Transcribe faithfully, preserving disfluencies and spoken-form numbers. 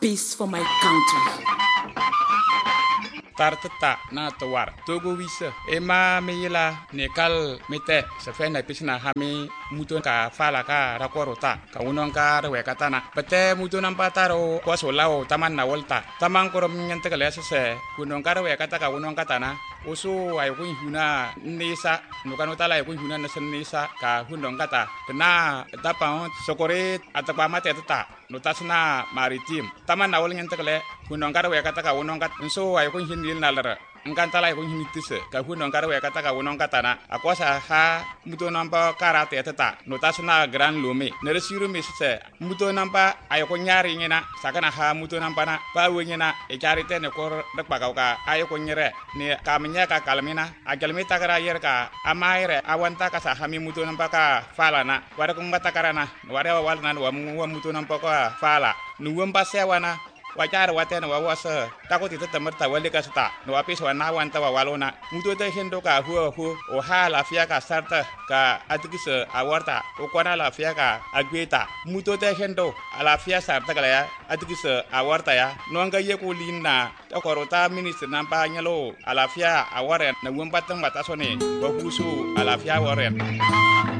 peace for my country. Tartata na tawar togo wisa ema meyila nekal mete sefena pisna hami muton ka fala ka rakorota ka unon ka rewe katana pete muton ampataro kwaso lao taman na volta taman korom nyante kale sese kunon ka rewe kataka unon katana usu ay kun huna nisa nukano tala ay kun huna nasen nisa ka hunon kata na tapa sokore atapa mate tata notasna maritim taman na wol nyante kale kunon ka rewe kataka unon kat so ay kun hin nalara engkanta la ko hinitise ka hunon karwe kata ka wonon katana akwasa ha muto namba karate tata notasna gran lume ne resiru misse muto namba ay ko nyari ngina sakana ha muto namba na ba wenyina e charite ne ko dak bagawka ay ko nyere ne kamnya ka kalmina agalmi takara yer ka amaire awanta ka sa hami muto namba ka fala na wara ko mbata karana wara walna wa muto namba ka fala nuwamba sewana wajar watena wa wasa takoti tata merta wale ka sta no apis wana wanta wa walona muto te hendo ka hu hu o ha la fia ka sarta ka atikise awarta o kwana la fia ka agweta muto te hendo ala fia sarta kala ya atikise awarta ya no nga ye ko linna to korota minister nampa nyalo ala fia aware na wumpa tang batasone ba husu ala fia waren